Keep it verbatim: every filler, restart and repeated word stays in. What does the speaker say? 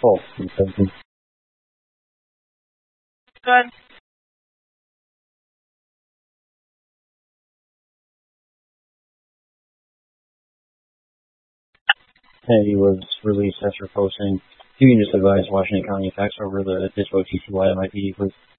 call. Good. And he was released after posting. You can just advise Washington County facts over the D I S P O T C Y M I P D, please.